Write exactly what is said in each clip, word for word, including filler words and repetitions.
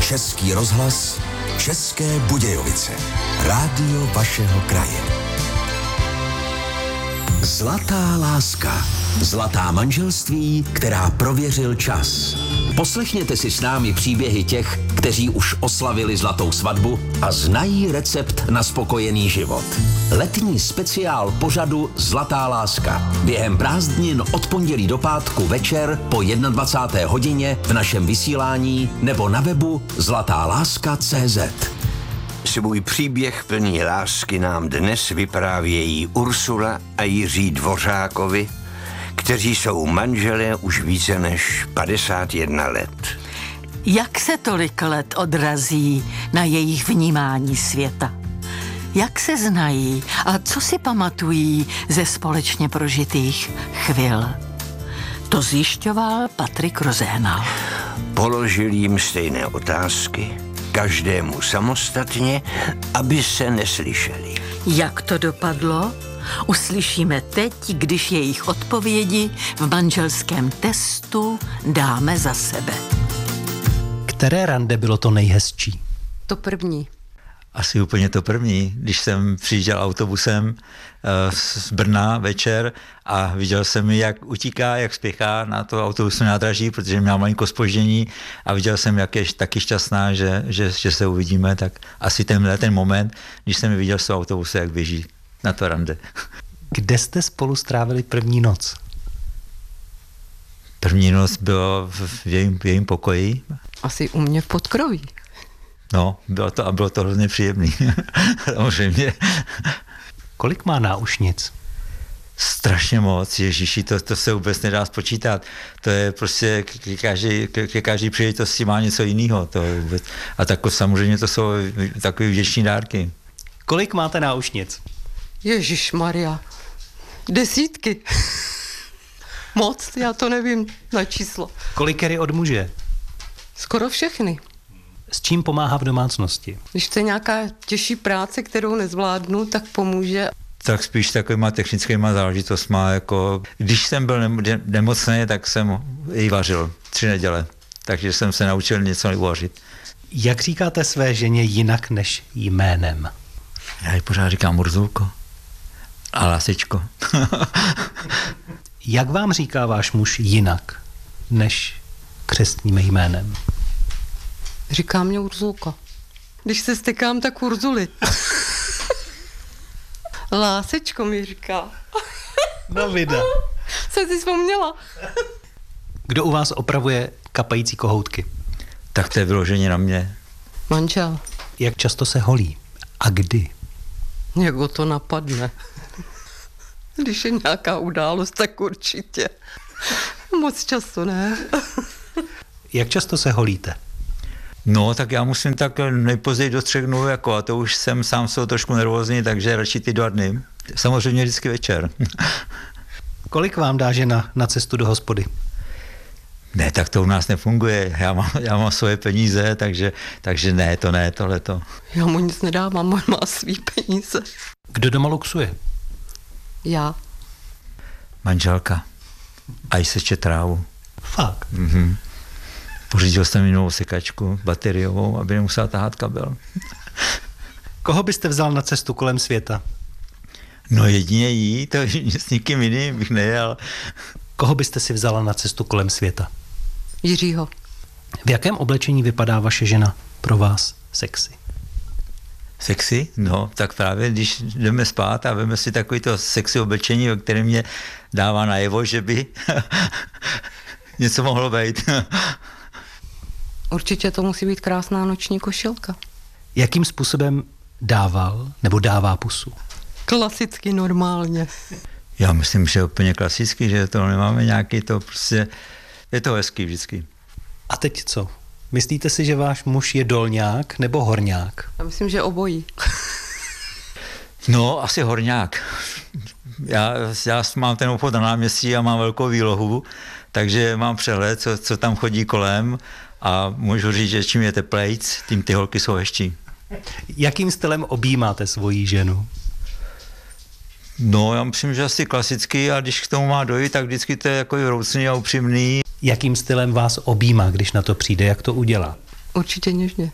Český rozhlas, České Budějovice. Rádio vašeho kraje. Zlatá láska. Zlatá manželství, která prověřil čas. Poslechněte si s námi příběhy těch, kteří už oslavili zlatou svatbu a znají recept na spokojený život. Letní speciál pořadu Zlatá láska. Během prázdnin od pondělí do pátku večer po dvacáté jedné hodině v našem vysílání nebo na webu zlatá láska tečka cé zet. Svůj příběh plný lásky nám dnes vyprávějí Ursula a Jiří Dvořákovi, kteří jsou manželé už více než padesát jedna let. Jak se tolik let odrazí na jejich vnímání světa? Jak se znají a co si pamatují ze společně prožitých chvil? To zjišťoval Patrik Rozehnal. Položil jim stejné otázky, každému samostatně, aby se neslyšeli. Jak to dopadlo? Uslyšíme teď, když jejich odpovědi v manželském testu dáme za sebe. Které rande bylo to nejhezčí? To první. Asi úplně to první, když jsem přijížděl autobusem z Brna večer a viděl jsem, jak utíká, jak spěchá na to autobusové nádraží, protože měla malinko zpoždění a viděl jsem, jak je taky šťastná, že, že, že se uvidíme, tak asi tenhle ten moment, když jsem ji viděl z toho autobuse, jak běží na to rande. Kde jste spolu strávili první noc? První noc bylo v jejím, v jejím pokoji. Asi u mě v podkroví. No, bylo to a bylo to hrozně příjemný. Samozřejmě. Kolik má náušnic? Strašně moc, ježiši, to, to se vůbec nedá spočítat. To je prostě ke každé, ke každé příležitosti má něco jiného. To vůbec, a tak samozřejmě to jsou takové vděční dárky. Kolik máte náušnic? Ježišmarja, desítky. Moc, já to nevím na číslo. Kolikery od muže? Skoro všechny. S čím pomáhá v domácnosti? Když to je nějaká těžší práce, kterou nezvládnu, tak pomůže. Tak spíš takovýma technickýma záležitostma, jako když jsem byl nemocný, tak jsem jí vařil tři neděle, takže jsem se naučil něco uvařit. Jak říkáte své ženě jinak než jménem? Já jí pořád říkám Urzulko a Lasičko. Jak vám říká váš muž jinak než křestním jménem? Říká mě Urzulka. Když se stykám, tak Urzuli. Lásečko mi říká. No vida. Jsem si vzpomněla. Kdo u vás opravuje kapající kohoutky? Tak to je vyloženě na mě. Manžel. Jak často se holí? A kdy? Jak ho to napadne. Když je nějaká událost, tak určitě. Moc často ne. Jak často se holíte? No, tak já musím tak nejpozději do třech dnů, jako, a to už jsem sám jsou trošku nervózní, takže radši ty dva dny. Samozřejmě vždycky večer. Kolik vám dá žena na cestu do hospody? Ne, tak to u nás nefunguje. Já mám, já mám svoje peníze, takže, takže ne, to ne, tohleto. Já mu nic nedávám, on má svý peníze. Kdo doma luxuje? Já. Manželka. A jí seče trávu. Fakt? Mhm. Pořídil jsem jinou sekačku bateriovou, aby nemusela tahat kabel. Koho byste vzal na cestu kolem světa? No jedině jí, to s nikým jiným bych nejel. Koho byste si vzala na cestu kolem světa? Jiřího. V jakém oblečení vypadá vaše žena pro vás sexy? Sexy? No, tak právě když jdeme spát a veme si takový to sexy oblečení, o kterém mě dává najevo, že by něco mohlo být. Určitě to musí být krásná noční košilka. Jakým způsobem dával nebo dává pusu? Klasicky, normálně. Já myslím, že úplně klasicky, že to nemáme nějaký to prostě, je to hezký vždycky. A teď co? Myslíte si, že váš muž je dolňák nebo horňák? Já myslím, že obojí. No, asi horňák. Já, já mám ten obchod na náměstí a mám velkou výlohu, takže mám přehled, co, co tam chodí kolem a můžu říct, že čím je teplejc, tím ty holky jsou hezčí. Jakým stylem objímáte svoji ženu? No, já myslím, že asi klasický a když k tomu má dojít, tak vždycky to je jako vroucný a upřímný. Jakým stylem vás objímá, když na to přijde, jak to udělá? Určitě něžně.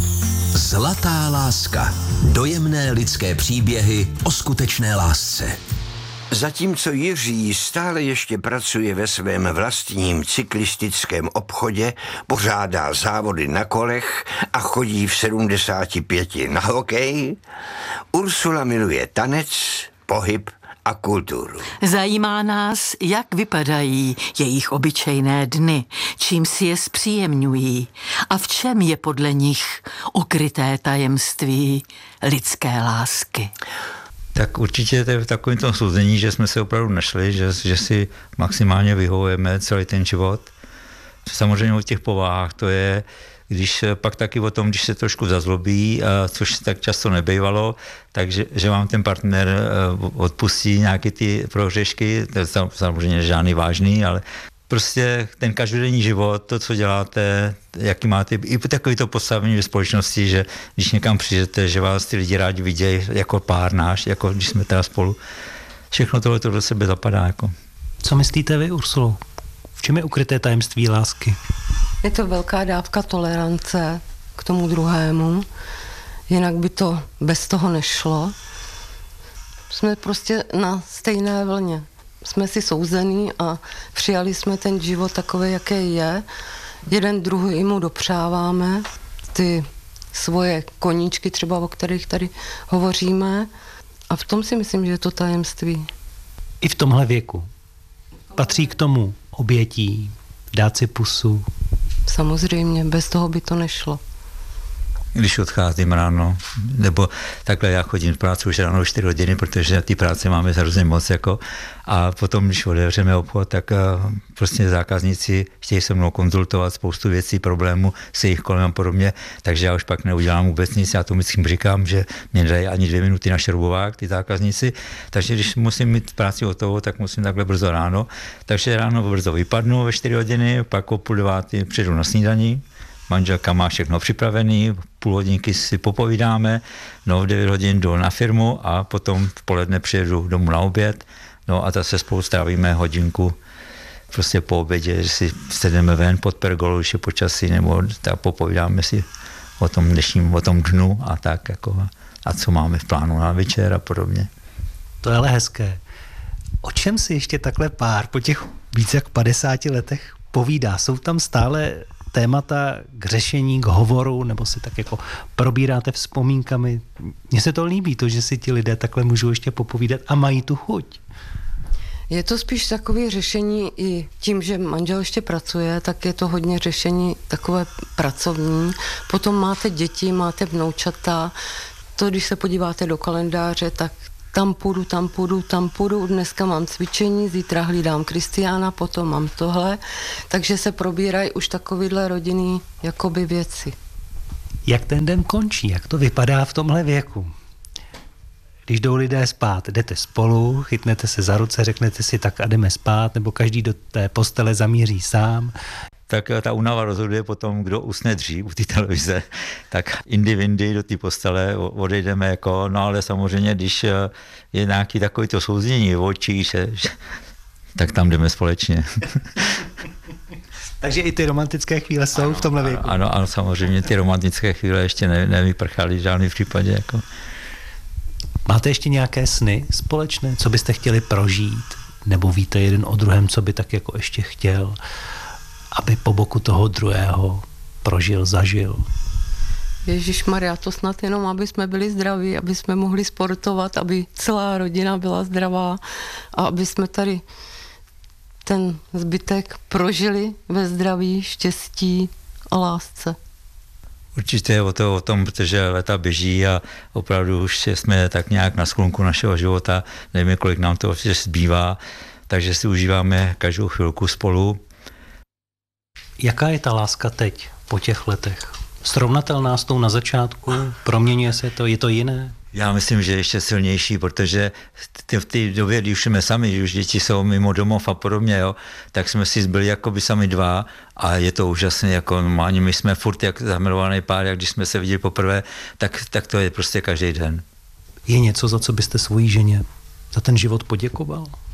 Zlatá láska. Dojemné lidské příběhy o skutečné lásce. Zatímco Jiří stále ještě pracuje ve svém vlastním cyklistickém obchodě, pořádá závody na kolech a chodí v sedmdesáti pěti na hokej, Ursula miluje tanec, pohyb a kulturu. Zajímá nás, jak vypadají jejich obyčejné dny, čím si je zpříjemňují a v čem je podle nich ukryté tajemství lidské lásky. Tak určitě to je v takovém tom souzení, že jsme se opravdu našli, že, že si maximálně vyhovujeme celý ten život. Samozřejmě o těch povahách to je, když pak taky o tom, když se trošku zazlobí, což tak často nebejvalo, takže že vám ten partner odpustí nějaké ty prohřešky, to je samozřejmě žádný vážný, ale prostě ten každodenní život, to, co děláte, jaký máte, i takový to postavení ve společnosti, že když někam přijdete, že vás ty lidi rádi vidějí jako pár náš, jako když jsme teda spolu, všechno tohle to do sebe zapadá. Jako. Co myslíte vy, Ursulo? V čem je ukryté tajemství lásky? Je to velká dávka tolerance k tomu druhému, jinak by to bez toho nešlo. Jsme prostě na stejné vlně. Jsme si souzení a přijali jsme ten život takový, jaký je. Jeden druhý mu dopřáváme ty svoje koníčky, třeba o kterých tady hovoříme. A v tom si myslím, že je to tajemství. I v tomhle věku patří k tomu obětí, dát si pusu. Samozřejmě, bez toho by to nešlo. Když odcházím ráno, nebo takhle já chodím v práci už ráno čtyři hodiny, protože ty práce máme hrozně moc, jako, a potom, když otevřeme obchod, tak uh, prostě zákazníci chtějí se mnou konzultovat spoustu věcí, problémů s jejich kolem a podobně, takže já už pak neudělám vůbec nic, já to vždycky říkám, že mě nedají ani dvě minuty na šroubovák, ty zákazníci, takže když musím mít práci hotovou, tak musím takhle brzo ráno, takže ráno brzo vypadnu ve čtyři hodiny, pak o půl devátý přijdu na snídaní, manželka má všechno připravený, půl hodinky si popovídáme, no v devět hodin jdu na firmu a potom v poledne přijedu domů na oběd, no a zase spolu strávíme hodinku prostě po obědě, že si sedeme ven pod pergolou, když je počasí, nebo tak popovídáme si o tom dnešním, o tom dnu a tak, jako, a co máme v plánu na večer a podobně. To je ale hezké. O čem si ještě takhle pár po těch víc jak padesáti letech povídá? Jsou tam stále témata k řešení, k hovoru, nebo si tak jako probíráte vzpomínkami? Mně se to líbí, to, že si ti lidé takhle můžou ještě popovídat a mají tu chuť. Je to spíš takové řešení i tím, že manžel ještě pracuje, tak je to hodně řešení takové pracovní. Potom máte děti, máte vnoučata. To, když se podíváte do kalendáře, tak tam půjdu, tam půjdu, tam půjdu, dneska mám cvičení, zítra hlídám Kristiána, potom mám tohle, takže se probírají už takovýhle rodinný jakoby věci. Jak ten den končí? Jak to vypadá v tomhle věku? Když jdou lidé spát, jdete spolu, chytnete se za ruce, řeknete si tak a jdeme spát, nebo každý do té postele zamíří sám? Tak ta únava rozhoduje potom, kdo usne dřív u té televize, tak indy vindy do té postele odejdeme, jako, no ale samozřejmě, když je nějaký takový to souznění v očích, že, že, tak tam jdeme společně. Takže i ty romantické chvíle jsou ano, v tomhle věku? Ano, ano, samozřejmě ty romantické chvíle ještě ne, nevyprchaly v žádném případě. Jako. Máte ještě nějaké sny společné, co byste chtěli prožít? Nebo víte jeden o druhém, co by tak jako ještě chtěl, aby po boku toho druhého prožil, zažil? Ježišmarja, to snad jenom, aby jsme byli zdraví, aby jsme mohli sportovat, aby celá rodina byla zdravá a aby jsme tady ten zbytek prožili ve zdraví, štěstí a lásce. Určitě je o, to, o tom, protože leta běží a opravdu už jsme tak nějak na sklonku našeho života, nevíme, kolik nám to zbývá, takže si užíváme každou chvilku spolu. Jaká je ta láska teď, po těch letech? Srovnatelná s tou na začátku? Proměňuje se to? Je to jiné? Já myslím, že ještě silnější, protože v té době, když už jsme sami, když už děti jsou mimo domov a podobně, jo, tak jsme si byli jako by sami dva a je to úžasné, jako normálně, my jsme furt jak zamilovaný pár, jak když jsme se viděli poprvé, tak, tak to je prostě každý den. Je něco, za co byste svojí ženě za ten život poděkoval?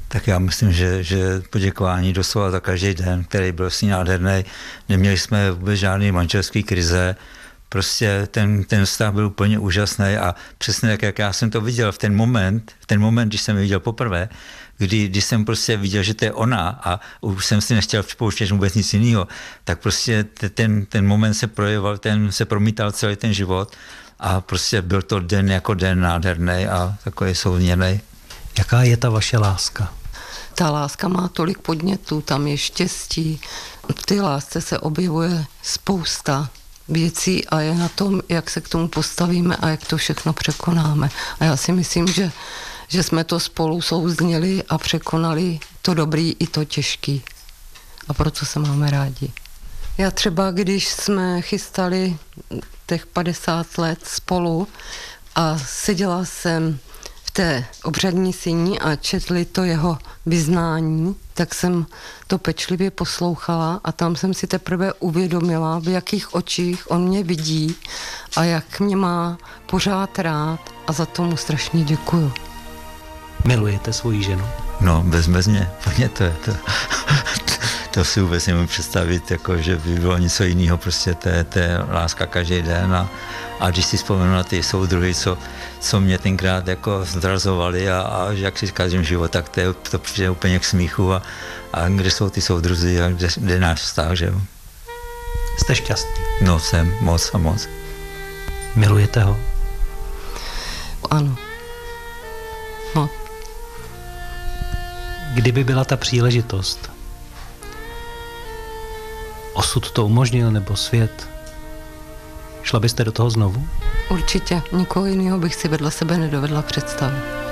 Tak já myslím, že, že poděkování doslova za každý den, který byl s ní nádherný. Neměli jsme vůbec žádný manželský krize. Prostě ten, ten vztah byl úplně úžasný a přesně tak, jak já jsem to viděl v ten moment, v ten moment, když jsem ji viděl poprvé, kdy, když jsem prostě viděl, že to je ona a už jsem si nechtěl připouštět vůbec nic jiného, tak prostě ten, ten moment se projevoval, ten se promítal celý ten život a prostě byl to den jako den nádherný a takový souzněnej. Jaká je ta vaše láska? Ta láska má tolik podnětů, tam je štěstí. V té lásce se objevuje spousta věcí a je na tom, jak se k tomu postavíme a jak to všechno překonáme. A já si myslím, že, že jsme to spolu souzněli a překonali to dobrý i to těžký. A proto se máme rádi. Já třeba, když jsme chystali těch padesát let spolu a seděla jsem v té obřadní síni a četli to jeho vyznání, tak jsem to pečlivě poslouchala a tam jsem si teprve uvědomila, v jakých očích on mě vidí a jak mě má pořád rád a za to mu strašně děkuju. Milujete svoji ženu? No, bezmezně, plně to je to. To si vůbec nemůžu představit, jako, že by bylo něco jiného, prostě to je, to je láska každý den a, a když si vzpomenu na ty soudruhy, co, co mě tenkrát jako zdrazovali a, a jak si říká, že život, tak to, je, to přijde úplně k smíchu a, a kde jsou ty soudruzi a kde, kde je náš vztah, že jo. Jste šťastný? No, jsem moc a moc. Milujete ho? Ano. No. Kdyby byla ta příležitost, osud to umožnil, nebo svět, šla byste do toho znovu? Určitě. Nikoho jiného bych si vedle sebe nedovedla představit.